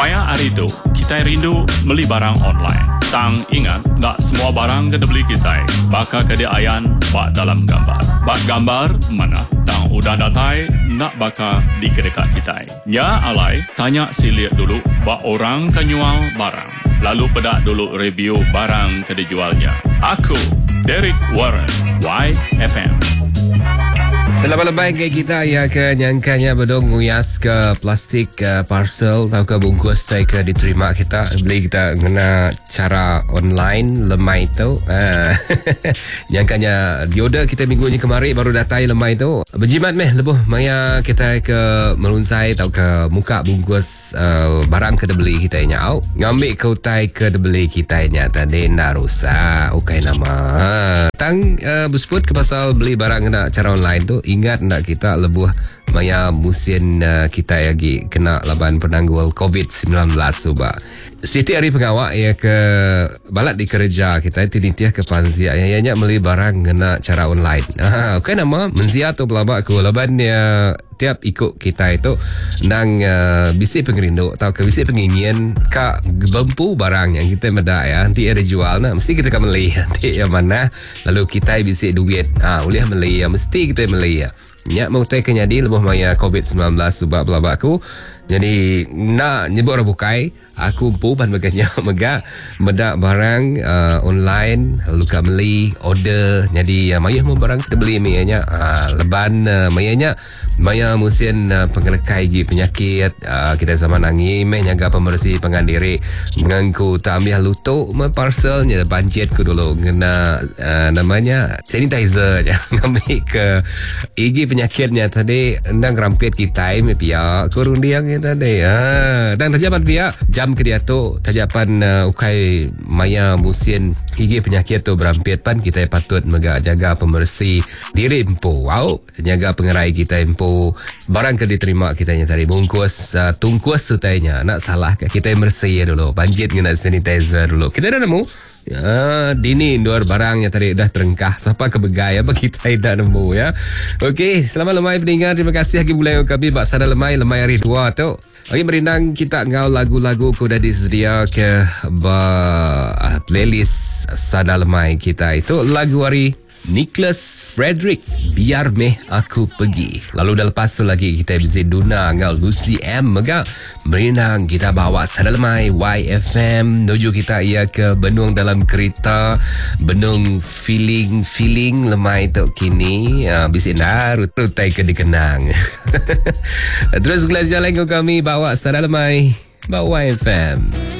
Payah hari tu, kita rindu beli barang online. Tang ingat, tak semua barang kena beli kita. Bakal kedaian, bak dalam gambar. Bak gambar, mana? Tang udah datai, nak bakal di kedekat kita. Ya alai, tanya si lihat dulu, bak orang kan jual barang. Lalu pedak dulu review barang ke dijualnya. Aku, Derek Warren, YFM. Selamat lebaran ke kita ya ke nyangkanya bedong nguyas ke plastik ke parcel atau ke bungkus tai ke diterima kita beli kita guna cara online lemai tu nyangkanya dioda kita minggu ni kemarin baru datai lemai tu berjimat meh lebuh maya kita ke melunsai atau ke muka bungkus barang ke beli kita nyau ngambil kau tai ke beli kita nya tadi ndak rusak ukai nama tang busput ke pasal beli barang kena cara online tu ingat nak kita lebuh maya musim kita lagi kena laban penanggual COVID-19 suba. Siti hari pengawak ya ke balat di kerja kita tinitiah ke panzia ya beli barang kena cara online. Okay nama menzia tu pelabak ku laban ya tiap ikut kita itu nang bisi pengerindu atau ke bisi pengingin ka bempu barang yang kita meda ya nanti ada jual nah mesti kita akan beli nanti yang mana lalu kita bisi duit boleh beli ya mesti kita beli ya nyak mau tak kenyadi lebih maya COVID-19 sebab pelabakku jadi nak nyebut orang bukai aku empu pan baganya mega medak barang online lalu ka beli order jadi mayah mau barang kita beli mayanya leban mayanya maya musim pengelekai gi penyakit kita zaman nangi meh nyaga pembersih pengandiri mengangku tak ambil lutuk parcelnya banjit ku dulu kena namanya sanitizer je ngambil ke igi penyakitnya tadi ndang rampit kita me pia kurung diang tadi dan tajapan pia jam ke dia tu tajapan ukai maya musim igi penyakit tu berampit pan kita patut mega jaga pembersih diri empu wow jaga pengerai kita empu barang ke diterima kitanya tadi bungkus tungkus sutainya nak salah ke kita bersih dulu banjit kena sanitizer dulu kita dah nemu dini luar barangnya tadi dah terengkah siapa kebegai apa kita tidak nemu ya. Okey selamat lemai pendengar terima kasih lagi mulai kami bak sada lemai hari 2 tu. Okey berindang kita ngau lagu-lagu ku dah disedia ke playlist sada lemai kita itu lagu hari Nicholas Frederick Biar Meh Aku Pergi. Lalu dah lepas tu lagi kita bisa duna ngau Lucy M mega berenang kita bawa Sadalamai YFM menuju kita ia ke benung dalam kereta benung feeling lemai tu kini bisa nak rutai ke dikenang. Terus belajar lagi kami bawa Sadalamai bawa YFM.